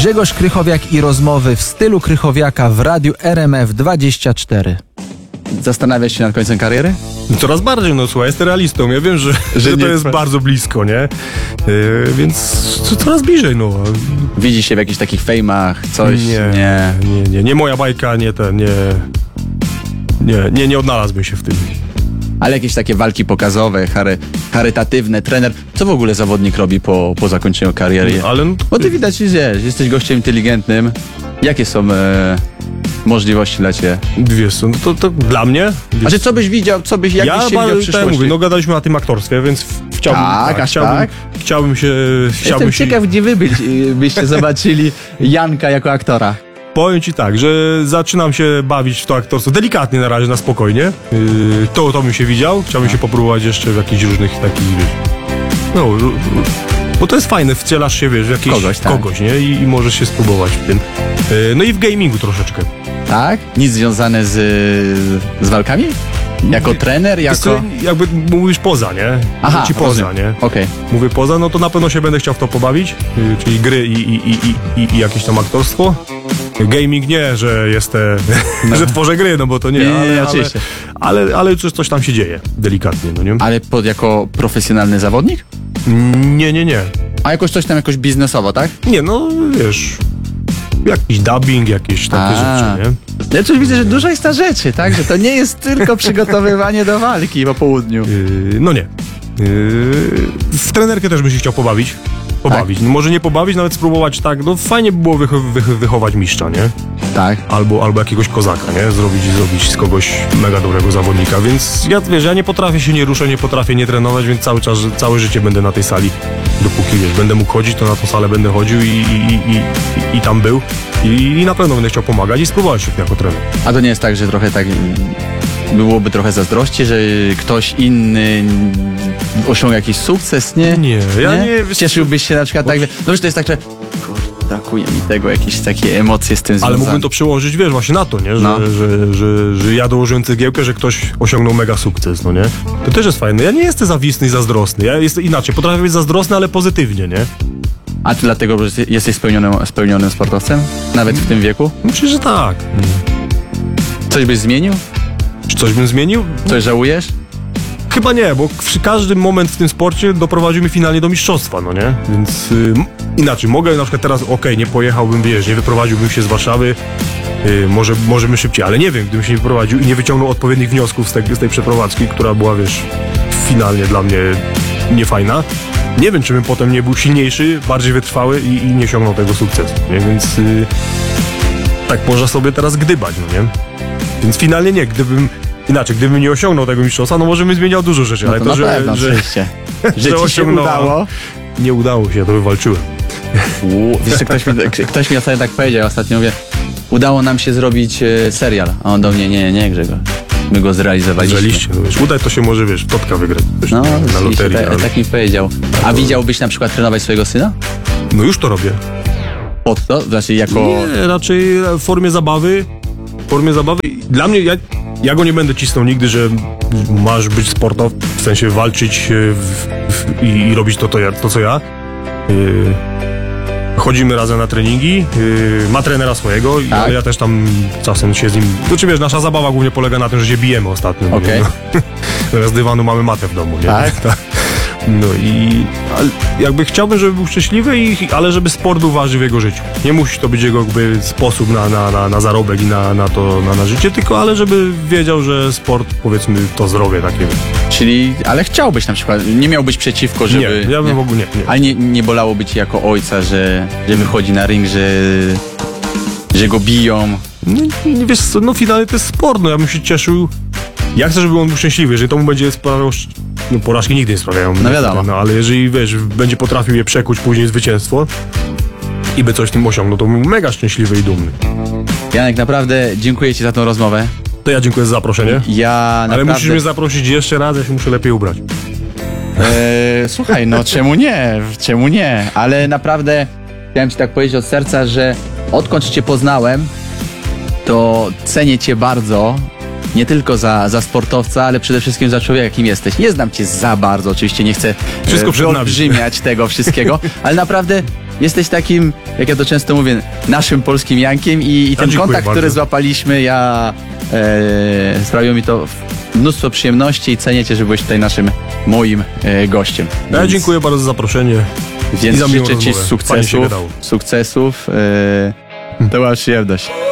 Grzegorz Krychowiak i rozmowy w stylu Krychowiaka w radiu RMF24. Zastanawiasz się nad końcem kariery? Coraz bardziej, no słuchaj, jestem realistą. Ja wiem, że to jest bardzo blisko, nie? Więc coraz bliżej, no. Widzisz się w jakichś takich fejmach, coś? Nie moja bajka, nie odnalazłbym się w tym. Ale jakieś takie walki pokazowe, charytatywne, trener. Co w ogóle zawodnik robi po zakończeniu kariery? Bo ty widać, że jesteś gościem inteligentnym. Jakie są możliwości dla ciebie? Wiesz co, no to dla mnie... A czy co byś widział, jak byś się widział w przyszłości? Mówię, no gadaliśmy na tym aktorstwie, więc chciałbym się... Jestem ciekaw, gdzie wy byście zobaczyli Janka jako aktora. Powiem ci tak, że zaczynam się bawić w to aktorstwo delikatnie na razie, na spokojnie. To bym się widział. Chciałbym się popróbować jeszcze w jakichś różnych takich... No, bo to jest fajne, wcielasz się, wiesz, w jakiegoś kogoś, nie? I możesz się spróbować w tym. No i w gamingu troszeczkę. Tak? Nic związane z walkami? Jako trener, jako... Jakby mówisz poza, nie? Aha, ci poza, nie? Okej. Mówię poza, no to na pewno się będę chciał w to pobawić, czyli gry i jakieś tam aktorstwo. Gaming nie, że jestem, że tworzę gry, no bo to nie, oczywiście. Ale coś tam się dzieje, delikatnie, no nie? Ale jako profesjonalny zawodnik? Nie. A jakoś biznesowo, tak? Nie, no wiesz, jakiś dubbing, jakieś takie rzeczy, nie? Ja coś widzę, że dużo jest na rzeczy, tak? Że to nie jest tylko przygotowywanie do walki po południu. No nie. W trenerkę też bym się chciał pobawić. Tak? No może nie pobawić, nawet spróbować tak, no fajnie by było wychować mistrza, nie? Tak. Albo jakiegoś kozaka, nie? Zrobić z kogoś mega dobrego zawodnika, więc ja nie potrafię się nie ruszać, nie potrafię nie trenować, więc całe życie będę na tej sali, dopóki, będę mógł chodzić, to na tą salę będę chodził i tam był i na pewno będę chciał pomagać i spróbować się jako trener. A to nie jest tak, że trochę tak byłoby trochę zazdrości, że ktoś inny osiąga jakiś sukces, nie? Nie. Cieszyłbyś się na przykład tak, no że to jest tak, że brakuje mi tego, jakieś takie emocje z tym związane. Ale mógłbym to przełożyć, wiesz, właśnie na to, nie? Że ja dołożyłem cegiełkę, że ktoś osiągnął mega sukces, no nie? To też jest fajne. Ja nie jestem zawistny i zazdrosny. Ja jestem inaczej. Potrafię być zazdrosny, ale pozytywnie, nie? A ty dlatego, że jesteś spełnionym sportowcem? Nawet w tym wieku? Myślę, że tak. Coś byś zmienił? Czy coś bym zmienił? Coś żałujesz? Chyba nie, bo każdy moment w tym sporcie doprowadził mnie finalnie do mistrzostwa, no nie? Więc inaczej, mogę na przykład teraz, nie pojechałbym, wiesz, nie wyprowadziłbym się z Warszawy, może bym szybciej, ale nie wiem, gdybym się nie wyprowadził i nie wyciągnął odpowiednich wniosków z tej przeprowadzki, która była, wiesz, finalnie dla mnie niefajna. Nie wiem, czy bym potem nie był silniejszy, bardziej wytrwały i nie osiągnął tego sukcesu, nie? Więc tak można sobie teraz gdybać, no nie? Więc finalnie nie, gdybym nie osiągnął tego mistrzostwa, no może bym zmieniał dużo rzeczy, no ale to, że ci się udało. Nie udało się, ja to wywalczyłem. Wiesz, ktoś mi ostatnio tak powiedział, mówię, udało nam się zrobić serial, a on do mnie, nie Grzegorz, my go zrealizowaliśmy. No wiesz, udaj to się może, wiesz, totka wygrać wiesz, no, na loterii. Tak mi powiedział. A widziałbyś na przykład trenować swojego syna? No już to robię. Pod to? Znaczy jako... Nie, raczej w formie zabawy. Dla mnie, ja go nie będę cisnął nigdy, że masz być sportowcem, w sensie walczyć i robić to co ja. Chodzimy razem na treningi, ma trenera swojego, tak. Ale ja też tam czasem się z nim... To wiesz, nasza zabawa głównie polega na tym, że się bijemy ostatnio. Okay. No. Zamiast dywanu mamy matę w domu, nie? Tak? No i jakby chciałbym, żeby był szczęśliwy, ale żeby sport był ważny w jego życiu. Nie musi to być jego jakby sposób na zarobek i na życie, tylko ale żeby wiedział, że sport, powiedzmy, to zdrowie takie. Czyli, ale chciałbyś na przykład, nie miałbyś przeciwko, żeby... Nie, ja bym w ogóle nie. Ale nie bolałoby ci jako ojca, że wychodzi na ring, że go biją? No, wiesz co, no finalnie to jest sport, no ja bym się cieszył. Ja chcę, żeby on był szczęśliwy, jeżeli to mu będzie sprawiał... No porażki nigdy nie sprawiają. No wiadomo. No ale jeżeli, wiesz, będzie potrafił je przekuć później zwycięstwo i by coś w tym osiągnął, to był mega szczęśliwy i dumny. Janek, naprawdę dziękuję ci za tą rozmowę. To ja dziękuję za zaproszenie. Ale musisz mnie zaprosić jeszcze raz, ja się muszę lepiej ubrać. Słuchaj, no czemu nie? Ale naprawdę chciałem ci tak powiedzieć od serca, że odkąd cię poznałem, to cenię cię bardzo. Nie tylko za sportowca, ale przede wszystkim za człowieka, jakim jesteś. Nie znam cię za bardzo, oczywiście nie chcę wyolbrzymiać tego wszystkiego, ale naprawdę jesteś takim, jak ja to często mówię, naszym polskim Jankiem i ten dziękuję kontakt, który bardzo. złapaliśmy, sprawiło mi to mnóstwo przyjemności i cenię cię, że byłeś tutaj moim gościem. Ja Więc- dziękuję bardzo za zaproszenie. i Więc za miłą życzę ci rozmowę. Fajnie się sukcesów. gadało. To była przyjemność.